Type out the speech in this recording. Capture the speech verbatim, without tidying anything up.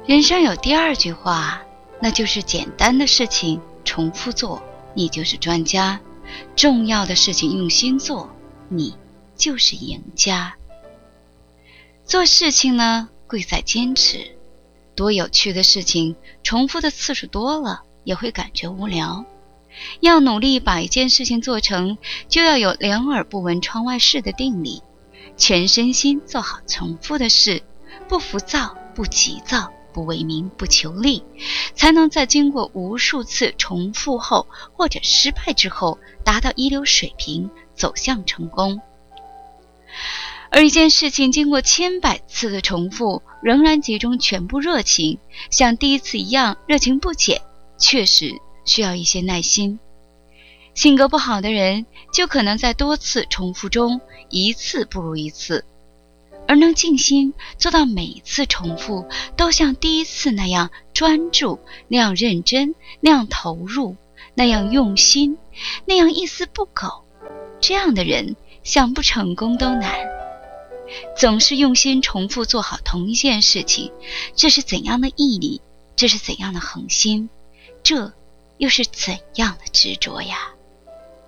人生有第二句话，那就是简单的事情重复做，你就是专家；重要的事情用心做，你就是赢家。做事情呢，贵在坚持。多有趣的事情，重复的次数多了，也会感觉无聊。要努力把一件事情做成，就要有两耳不闻窗外事的定力，全身心做好重复的事，不浮躁，不急躁，不为名，不求利，才能在经过无数次重复后，或者失败之后，达到一流水平，走向成功。而一件事情经过千百次的重复，仍然集中全部热情，像第一次一样热情不减，确实需要一些耐心。性格不好的人，就可能在多次重复中，一次不如一次。而能静心做到每一次重复都像第一次那样专注，那样认真，那样投入，那样用心，那样一丝不苟，这样的人想不成功都难。总是用心重复做好同一件事情，这是怎样的毅力，这是怎样的恒心，这又是怎样的执着呀？